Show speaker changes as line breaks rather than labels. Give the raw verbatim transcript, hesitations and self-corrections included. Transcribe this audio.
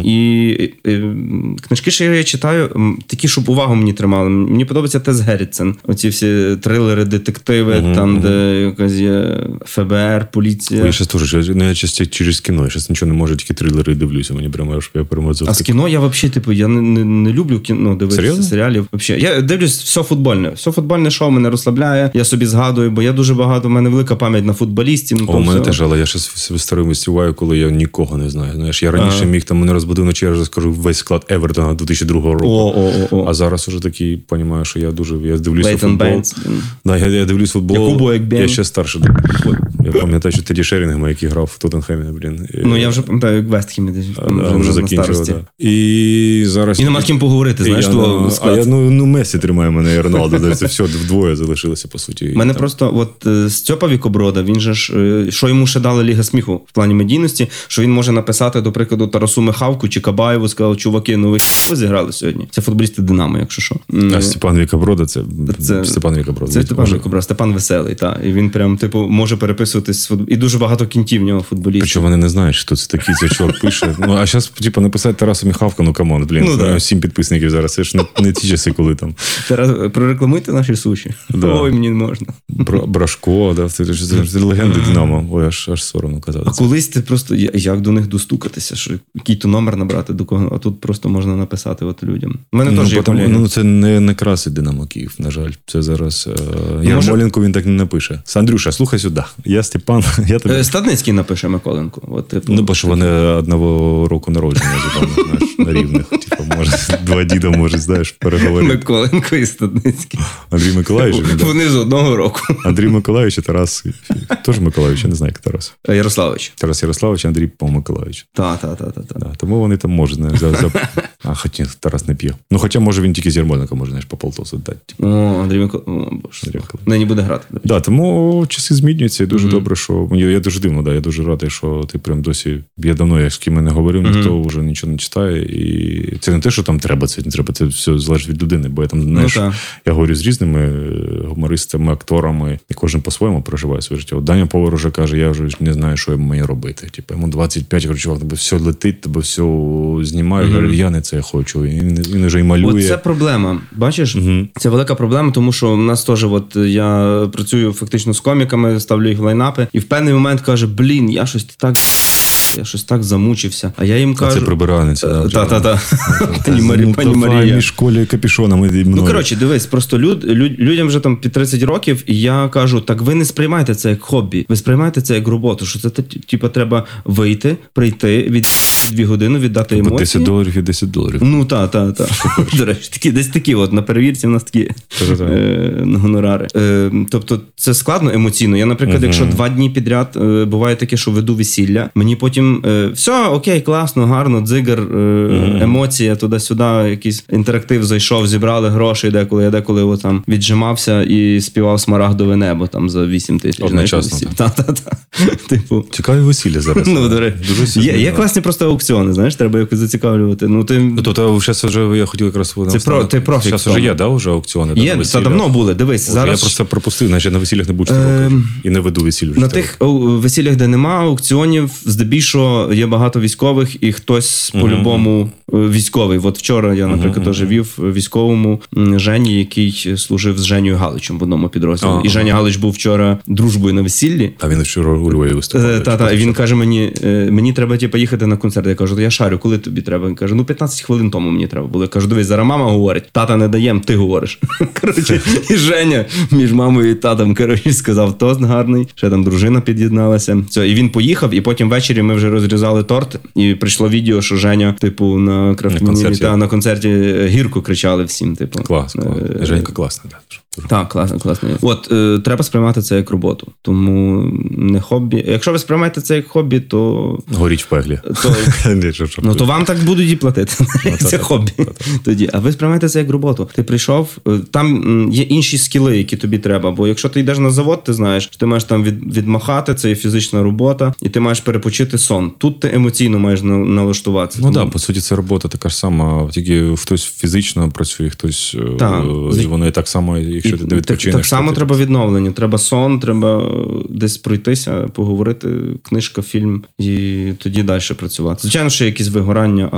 І, і книжки, що я читаю, такі, щоб увагу мені тримали. Мені подобається Тес Геррітсен. Оці всі трилери, детективи, uh-huh, там, uh-huh. де якась є еф бе ер, поліція.
Я зараз теж, ну, я часто через кіно, я зараз нічого не можу, тільки трилери дивлюся, мені прямо, аж я перемозив.
А з кіно я взагалі, типу, я не, не, не люблю кіно дивитися. Серйозно? Серіалів. Взагалі. Я дивлюсь все футбольне. Все футбольне шоу мене розслабляє, я собі згадую, бо я дуже багато, в мене велика пам'ять на футболістів.
О, у мене теж, але я ще себе старим висіваю, коли я нікого не знаю. Знаєш, я раніше а. міг, там мене розбудив вночі, я розкажу весь склад Евертона дві тисячі другого року.
О, о, о, о.
А зараз уже такий, розумію, що я дуже, я дивлюся футбол.
Бейтон
Да, я, я дивлюсь футбол. Я ще старший. Я пам'ятаю, що Теді Шерінгем, який грав в Тоттенхемі, блін.
Ну, я вже пам'ятаю, як Вестхемі десь.
Вже, вже закінчив, так. І зараз...
І нема з ким поговорити, знаєш,
я,
твого
А я, ну, ну, Месі тримає мене і Роналду. Це все вдвоє залишилося, по суті.
Мене там... просто, от, Стьопа Вікоброда, він же ж, що йому ще дала Ліга сміху в плані медійності, що він може написати, до прикладу, Тарасу Михавку чи Кабаєву, сказав, чуваки, ну ви зіграли сьогодні. Це футболісти Динамо, якщо що.
А Степан Вікоброда, це, це Степан Вікоброда.
Це Степан Вікоброда, Степан Веселий, так. І він прям, типу, може переписуватись, і дуже багато кінтів в нього футболістів.
Причому вони не знають, що це такий, це чорт пише. Ну, а зараз, типу, написати Тарасу Михавку, ну, камон, блін, ну, да. сім підписників зараз, це ж не, не ті часи, коли там.
Тарас, прорекламуйте наші суші. Да. Ой, мені не можна.
Бра, Брашко, да, це, це, це, це легенди Динамо. Ой, аж, аж соромно казати.
А колись ти просто, як до них достукатися, що який-то номер набрати до кого, а тут просто можна написати от людям. У мене
ну,
теж є
потім, ну, це не, не красить Динамо Київ, на жаль. Це зараз... Е, Ярмоленко він так не напише. Андрюша, слухай сюди. Я Степан. Я тобі...
Стадницький напише Миколенко. От, типу.
Ну, бо що вони одного року народження, знаєш, на рівних. Типу, може, два діда, може, знаєш, переговорити.
Миколенко і Стадницький.
Андрій Миколаївич.
Вони з одного року.
Андрій Миколаївич і Тарас. Теж Миколаївич, я не знаю, як Тарас.
Ярославович.
Тарас Ярославович, Андрій Павло Миколаївич.
Так, так, так. Та.
Да, тому вони там можуть, не, за, за... А, хоча Тарас не п'є. Ну, хоча, може, він тільки з Ярмоленка може, знаєш, по полтосу дати.
Типу. О, Андрій Миколаївич. О, боже. Не, не буде грати. Так,
да, тому часи змінюються, і дуже mm-hmm. добре, що... Я, я дуже дивно, да, я дуже радий, що ти прям досі... Я давно, як з ким не говорив, mm-hmm. ніхто вже нічого не читає. І це не те, що там треба, це не треба, це все залежить від людини, бо я там, знаєш, ну, я говорю з різними гумористами, акторами, і кожен по-своєму проживає своє життя. От Даня Повар уже каже, я вже не знаю, що мені робити. Типу, йому двадцять п'ять, я кажу, чувак, тебе все летить, тебе все знімає. Mm-hmm. Я говорю, я не це хочу. І він, він вже і малює.
От це проблема. Бачиш?
Mm-hmm.
Це велика проблема, тому що в нас теж, от я працюю фактично з коміками, ставлю їх в лайнапи, і в певний момент каже, блін, я щось так... Я щось так замучився. А я їм кажу...
А це прибиральниця.
Та-та-та. Пані Марія.
Пані Марія. Між школі капюшонами.
Ну, коротше, дивись, просто люд, люд, людям вже там під тридцять років, і я кажу, так ви не сприймайте це як хобі, ви сприймайте це як роботу, що це, типу, треба вийти, прийти, від дві години, віддати емоції. По
десять доларів і десять доларів.
Ну, та, та, та. До речі, такі, десь такі, от, на перевірці в нас такі е, гонорари. Е, тобто, це складно емоційно. Я, наприклад, uh-huh. якщо два дні підряд, е, буває таке, що веду весілля, мені потім е, все, окей, класно, гарно, дзигар, е, емоція, туди-сюди, якийсь інтерактив зайшов, зібрали гроші, деколи я деколи от, там, віджимався і співав «Смарагдове небо» там за вісім тисяч.
Одночасно.
Та-та-та. Типу.
Цікаві весілля зараз.
Ну, до речі. Є, є класні просто аукціони, знаєш, треба якось зацікавлювати. Ну, ти...
Тобто, зараз вже, я хотів якраз...
Це про, ти профік.
Зараз вже є, да, вже аукціони?
Є, да, це давно були, дивись. Зараз...
Я просто пропустив, значить, на весіллях не буду чотири роки. І не веду весілля вже.
На тих весіллях, де нема аукціонів, здебільшого є багато військових, і хтось uh-huh. по-любому військовий. От вчора я, наприклад, uh-huh. теж вів військовому Жені, який служив з Женєю Галичем в одному підрозділі. Uh-huh. І Женя Галич був вчора дружбою на весіллі.
А він вчора у Львові виступав.
Так, він каже мені, мені треба типу, їхати на концерт. Я кажу, я шарю, коли тобі треба? Він каже, ну п'ятнадцять хвилин тому мені треба було. Я кажу, дивись, зараз мама говорить, тата не даєм, ти говориш. Коротше, і Женя між мамою і татом, коротше, сказав, тост гарний, ще там дружина під'єдналася. Все, і він поїхав, і потім ввечері ми вже розрізали торт, і прийшло відео, що Женя, типу, на крафтмені, та на концерті гірко кричали всім, типу.
Клас, клас. Женька класна, так.
Так, класно, класно. От, е, треба сприймати це як роботу. Тому не хобі. Якщо ви сприймаєте це як хобі, то...
Горіть в пеклі.
То... ну, то вам так будуть і платити. Це хобі. Тоді. А ви сприймаєте це як роботу. Ти прийшов, там є інші скіли, які тобі треба. Бо якщо ти йдеш на завод, ти знаєш, що ти маєш там від, відмахати, це є фізична робота, і ти маєш перепочити сон. Тут ти емоційно маєш налаштуватися.
Ну так, да, по суті, це робота така ж сама. Тільки хтось фізично працює, хтось... Так. Воно і так само, якщо ти відпочинеш.
Так само треба відновлення. Треба сон, треба десь пройтися, поговорити, книжка, фільм, і тоді далі працювати. Звичайно, що якісь вигорання,